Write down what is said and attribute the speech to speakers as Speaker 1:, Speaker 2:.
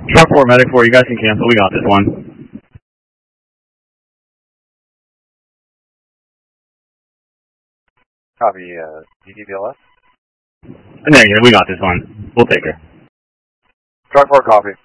Speaker 1: Truck 4, Medic 4, you guys can cancel. We got this one.
Speaker 2: Copy, DDBLS?
Speaker 1: Negative, we got this one. We'll take her.
Speaker 2: Truck 4, copy.